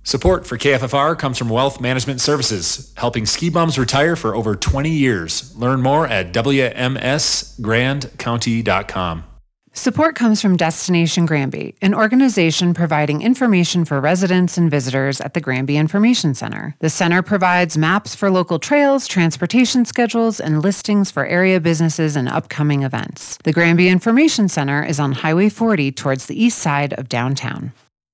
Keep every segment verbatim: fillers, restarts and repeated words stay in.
Support for K F F R comes from Wealth Management Services, helping ski bums retire for over twenty years. Learn more at W M S grand county dot com. Support comes from Destination Granby, an organization providing information for residents and visitors at the Granby Information Center. The center provides maps for local trails, transportation schedules, and listings for area businesses and upcoming events. The Granby Information Center is on Highway forty towards the east side of downtown.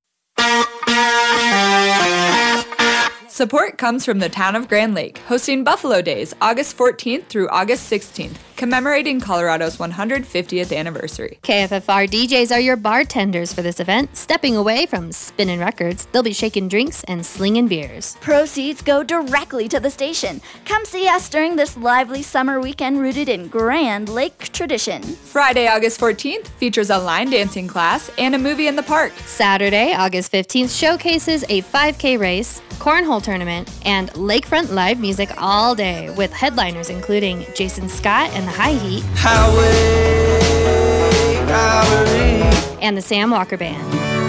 Support comes from the town of Grand Lake, hosting Buffalo Days August fourteenth through August sixteenth, commemorating Colorado's one hundred fiftieth anniversary. K F F R D Js are your bartenders for this event. Stepping away from spinning records, they'll be shaking drinks and slinging beers. Proceeds go directly to the station. Come see us during this lively summer weekend rooted in Grand Lake tradition. Friday, August fourteenth features a line dancing class and a movie in the park. Saturday, August fifteenth showcases a five K race, cornhole tournament, and lakefront live music all day with headliners including Jason Scott and the High Heat, Highway, highway. and the Sam Walker Band.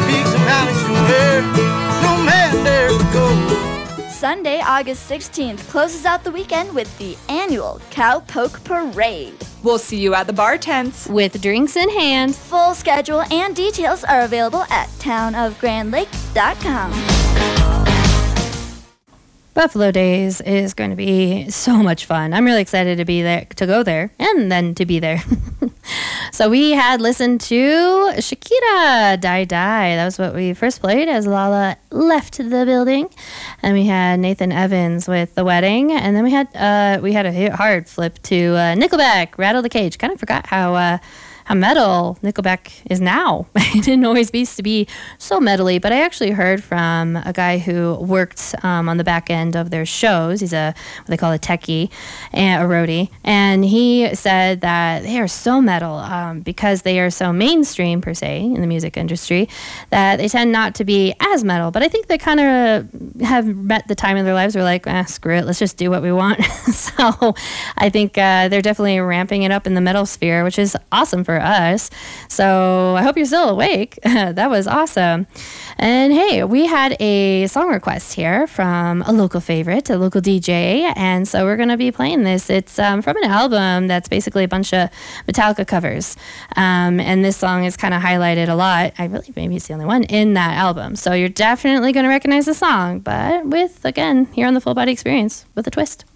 No man dares to go. Sunday, August sixteenth closes out the weekend with the annual Cowpoke Parade. We'll see you at the bar tents. With drinks in hand. Full schedule and details are available at town of grand lake dot com. Buffalo Days is going to be so much fun. I'm really excited to be there, to go there, and then to be there. So we had listened to Shakira, Die Die. That was what we first played as Lala left the building. And we had Nathan Evans with The Wedding. And then we had uh, we had a hard flip to uh, Nickelback, Rattle the Cage. Kind of forgot how... Uh, how metal Nickelback is now. It didn't always used to be so metally, but I actually heard from a guy who worked um, on the back end of their shows. He's a what they call a techie, and a roadie, and he said that they are so metal um, because they are so mainstream per se in the music industry that they tend not to be as metal. But I think they kind of have met the time in their lives where like, ah, screw it, let's just do what we want. So I think uh, they're definitely ramping it up in the metal sphere, which is awesome for us. So I hope you're still awake. That was awesome. And hey, we had a song request here from a local favorite, a local D J, and so we're going to be playing this. It's um, from an album that's basically a bunch of Metallica covers, um, and this song is kind of highlighted a lot. I believe maybe it's the only one in that album, so you're definitely going to recognize the song, but with, again, here on the Full Body Experience with a twist.